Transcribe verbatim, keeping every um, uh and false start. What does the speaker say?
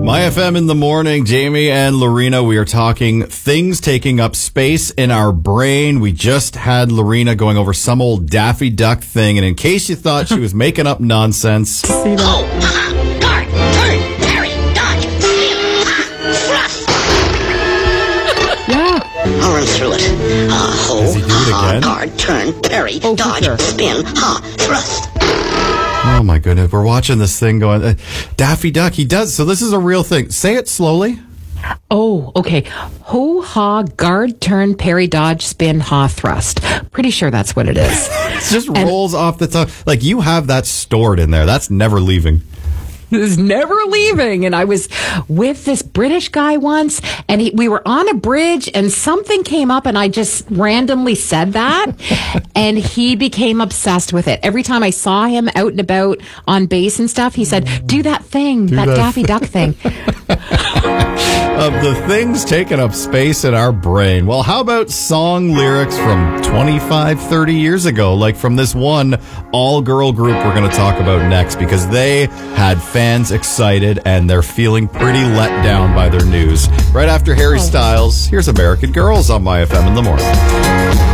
My F M in the morning, Jamie and Lorena, we are talking things taking up space in our brain. We just had Lorena going over some old Daffy Duck thing, and in case you thought she was making up nonsense... Oh, uh, guard, turn, parry, dodge, spin, ah, thrust. Yeah. I'll run through it. Uh, ho, Does he do it ha, again? guard, turn, parry, Oh, for dodge, sure. spin, ha, thrust. Oh my goodness, we're watching this thing going, uh, Daffy Duck, he does, so this is a real thing. Say it slowly. Oh, okay. Ho, ha, guard, turn, parry, dodge, spin, ha, thrust. Pretty sure that's what it is. It just rolls off the tongue. Like, you have that stored in there. That's never leaving. Is never leaving. And I was with this British guy once, and he, we were on a bridge, and something came up, and I just randomly said that, and he became obsessed with it. Every time I saw him out and about on base and stuff, he said, "Do that thing, that, that Daffy Duck thing." Of the things taking up space in our brain. Well, how about song lyrics from twenty-five, thirty years ago? Like from this one all-girl group we're going to talk about next, because they had fans excited and they're feeling pretty let down by their news. Right after Harry Styles, here's American Girls on My F M in the morning.